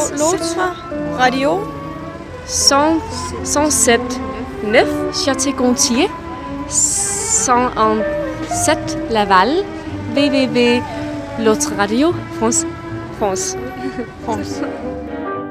L'autre radio 107.9 Château-Gontier, 101.7 Laval, www.l'autre radio France.